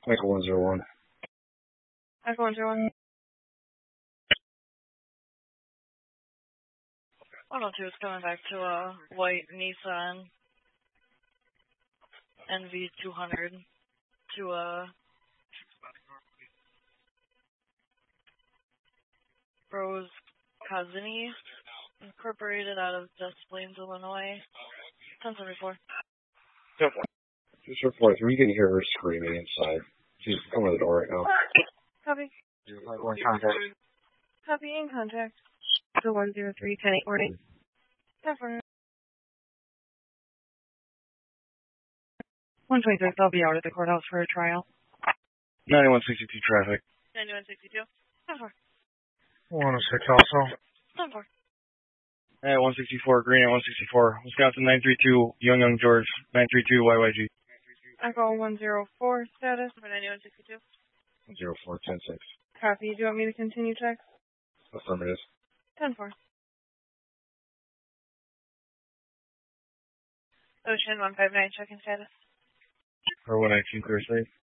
Michael 101. Michael 101. 102 is coming back to a white Nissan NV200 to a Rose Kazini, incorporated out of Des Plaines, Illinois. 1074. 2 4 you can hear her screaming inside. She's coming to the door right now. Copy. 051 contact. Copy in contact. So 103, 10-8 warning. 10-4. 123, I'll be out at the courthouse for a trial. 9162 traffic. 9162. 10-4. 106 also. 10-4. Hey, 164, green at 164. Wisconsin 932, Young George, 932 YYG. Echo 104, status for 9162. 104, 106. Copy. Do you want me to continue checks? Affirmative. 10-4. Ocean 159, checking status. Or 119 Thursday.